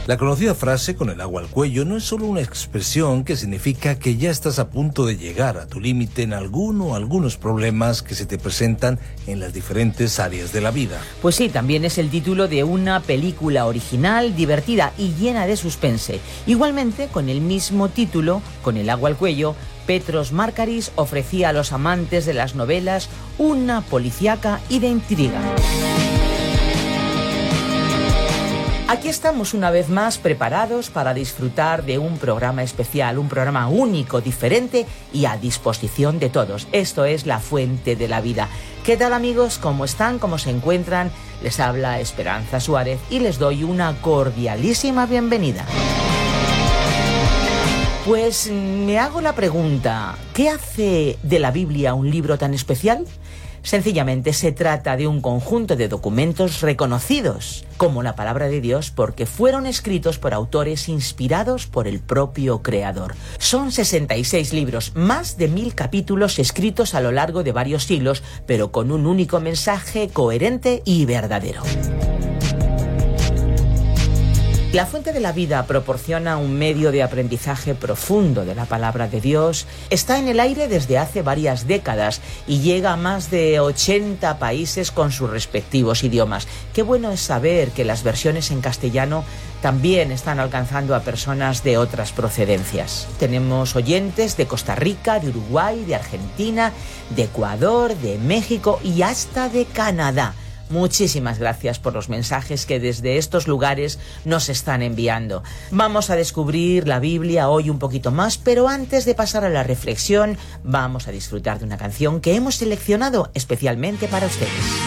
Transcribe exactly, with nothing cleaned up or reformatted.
La conocida frase "con el agua al cuello" no es solo una expresión que significa que ya estás a punto de llegar a tu límite en alguno o algunos problemas que se te presentan en las diferentes áreas de la vida. Pues sí, también es el título de una película original, divertida y llena de suspense. Igualmente, con el mismo título, "Con el agua al cuello", Petros Markaris ofrecía a los amantes de las novelas una policíaca y de intriga. Aquí estamos una vez más preparados para disfrutar de un programa especial, un programa único, diferente y a disposición de todos. Esto es La Fuente de la Vida. ¿Qué tal, amigos? ¿Cómo están? ¿Cómo se encuentran? Les habla Esperanza Suárez y les doy una cordialísima bienvenida. Pues me hago la pregunta, ¿qué hace de la Biblia un libro tan especial? Sencillamente se trata de un conjunto de documentos reconocidos como la palabra de Dios porque fueron escritos por autores inspirados por el propio Creador. Son sesenta y seis libros, más de mil capítulos escritos a lo largo de varios siglos, pero con un único mensaje coherente y verdadero. La Fuente de la Vida proporciona un medio de aprendizaje profundo de la palabra de Dios. Está en el aire desde hace varias décadas y llega a más de ochenta países con sus respectivos idiomas. Qué bueno es saber que las versiones en castellano también están alcanzando a personas de otras procedencias. Tenemos oyentes de Costa Rica, de Uruguay, de Argentina, de Ecuador, de México y hasta de Canadá. Muchísimas gracias por los mensajes que desde estos lugares nos están enviando. Vamos a descubrir la Biblia hoy un poquito más, pero antes de pasar a la reflexión, vamos a disfrutar de una canción que hemos seleccionado especialmente para ustedes.